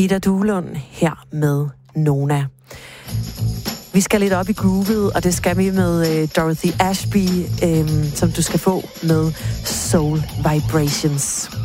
Ida Duelund her med Nona. Vi skal lidt op i groovet, og det skal vi med Dorothy Ashby, som du skal få med Soul Vibrations.